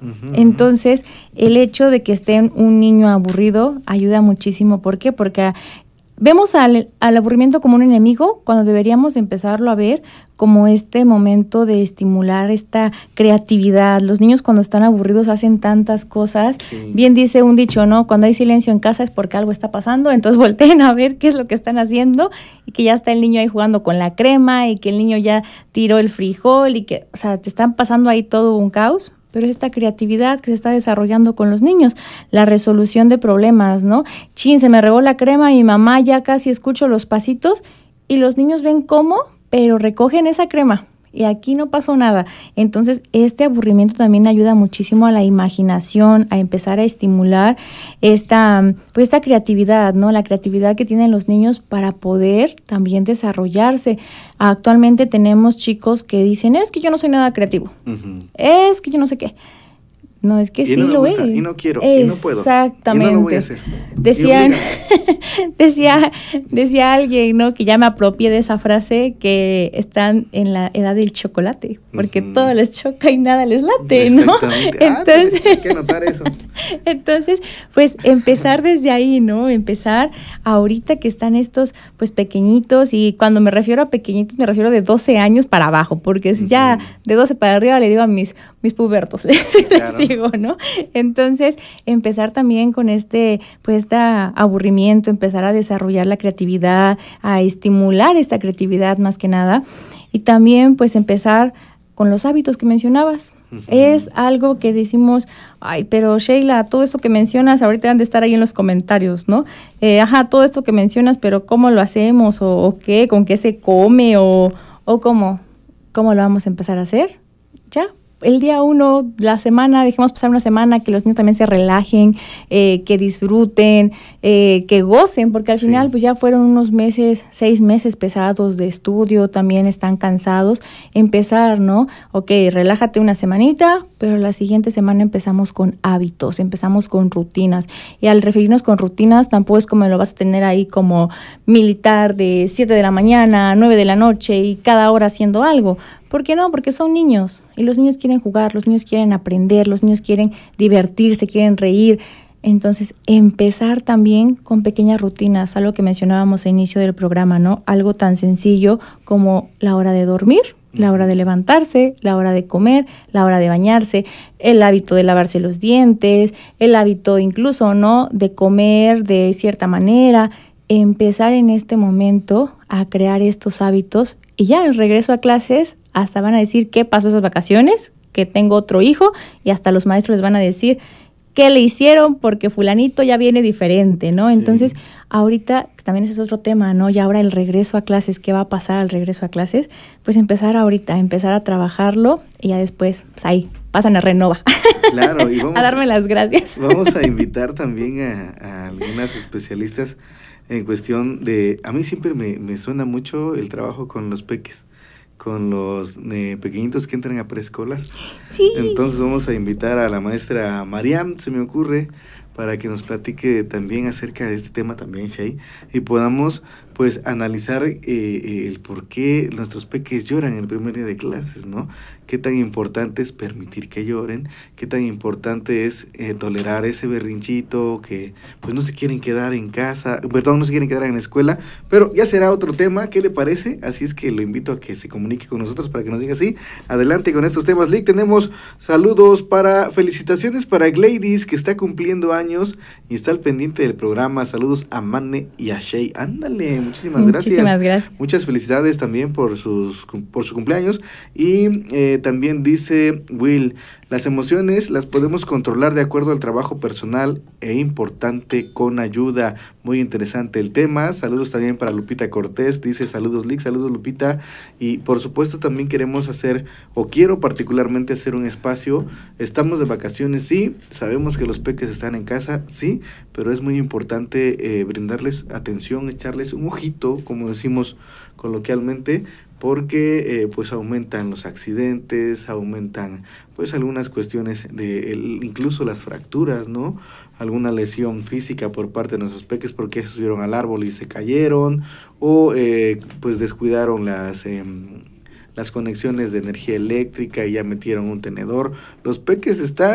Entonces, el hecho de que esté un niño aburrido ayuda muchísimo. ¿Por qué? Porque vemos al aburrimiento como un enemigo cuando deberíamos empezarlo a ver como este momento de estimular esta creatividad. Los niños cuando están aburridos hacen tantas cosas. Sí. Bien dice un dicho, ¿no? Cuando hay silencio en casa es porque algo está pasando, entonces volteen a ver qué es lo que están haciendo y que ya está el niño ahí jugando con la crema y que el niño ya tiró el frijol y que, o sea, te están pasando ahí todo un caos. Pero es esta creatividad que se está desarrollando con los niños, la resolución de problemas, ¿no? Chin, se me regó la crema, mi mamá ya casi escucho los pasitos y los niños ven cómo, pero recogen esa crema y aquí no pasó nada. Entonces, este aburrimiento también ayuda muchísimo a la imaginación, a empezar a estimular esta creatividad, ¿no? La creatividad que tienen los niños para poder también desarrollarse. Actualmente tenemos chicos que dicen, es que yo no soy nada creativo, es que yo no sé qué. No, es que y sí no lo es. Y no quiero, y no puedo. Exactamente. Y no lo voy a hacer. Decía alguien, ¿no? Que ya me apropié de esa frase, que están en la edad del chocolate, porque todo les choca y nada les late, ¿no? Entonces, hay que notar eso. Entonces, pues empezar desde ahí, ¿no? Empezar ahorita que están estos, pues pequeñitos, y cuando me refiero a pequeñitos, me refiero de 12 años para abajo, porque si ya de 12 para arriba le digo a mis pubertos, claro. Les digo, ¿no? Entonces, empezar también con este aburrimiento, empezar a desarrollar la creatividad, a estimular esta creatividad más que nada, y también pues empezar con los hábitos que mencionabas. Es algo que decimos, ay, pero Sheila, todo esto que mencionas, ahorita han de estar ahí en los comentarios, ¿no? Todo esto que mencionas, pero ¿cómo lo hacemos? ¿O qué? ¿Con qué se come? ¿O cómo lo vamos a empezar a hacer? Ya. El día 1, la semana, dejemos pasar una semana, que los niños también se relajen, que disfruten, que gocen, porque al final pues ya fueron unos 6 meses pesados de estudio, también están cansados. Empezar, ¿no? Ok, relájate una semanita, pero la siguiente semana empezamos con hábitos, empezamos con rutinas. Y al referirnos con rutinas, tampoco es como lo vas a tener ahí como militar de 7 de la mañana, 9 de la noche y cada hora haciendo algo. ¿Por qué no? Porque son niños y los niños quieren jugar, los niños quieren aprender, los niños quieren divertirse, quieren reír. Entonces, empezar también con pequeñas rutinas, algo que mencionábamos al inicio del programa, ¿no? Algo tan sencillo como la hora de dormir, la hora de levantarse, la hora de comer, la hora de bañarse, el hábito de lavarse los dientes, el hábito incluso, ¿no?, de comer de cierta manera. Empezar en este momento a crear estos hábitos y ya el regreso a clases hasta van a decir qué pasó esas vacaciones, que tengo otro hijo, y hasta los maestros les van a decir qué le hicieron porque fulanito ya viene diferente, ¿no? Sí. Entonces, ahorita también ese es otro tema, ¿no? Y ahora el regreso a clases, ¿qué va a pasar al regreso a clases? Pues empezar ahorita, empezar a trabajarlo y ya después, pues ahí, pasan a Renova. Claro, y vamos a darme las gracias. Vamos a invitar también a algunas especialistas en cuestión de, a mí siempre me suena mucho el trabajo con los peques, con los pequeñitos que entran a preescolar. Sí. Entonces vamos a invitar a la maestra Mariam, se me ocurre, para que nos platique también acerca de este tema también, Shay, y podamos pues analizar el por qué nuestros peques lloran el primer día de clases, ¿no? Qué tan importante es permitir que lloren, qué tan importante es tolerar ese berrinchito que pues no se quieren quedar en casa, perdón, no se quieren quedar en la escuela, pero ya será otro tema, ¿qué le parece? Así es que lo invito a que se comunique con nosotros para que nos diga así. Adelante con estos temas, Lick. Tenemos saludos felicitaciones para Gladys, que está cumpliendo años y está al pendiente del programa. Saludos a Mane y a Shay. Ándale, muchísimas gracias. Muchas felicidades también por su cumpleaños. Y también dice Will, las emociones las podemos controlar de acuerdo al trabajo personal e importante con ayuda. Muy interesante el tema. Saludos también para Lupita Cortés. Dice saludos Lick, saludos Lupita. Y por supuesto también queremos quiero particularmente hacer un espacio. Estamos de vacaciones, sí. Sabemos que los peques están en casa, sí. Pero es muy importante brindarles atención, echarles un ojito, como decimos coloquialmente, porque pues aumentan los accidentes, aumentan pues algunas cuestiones incluso las fracturas, ¿no? Alguna lesión física por parte de nuestros peques porque se subieron al árbol y se cayeron, o pues descuidaron las conexiones de energía eléctrica y ya metieron un tenedor. Los peques están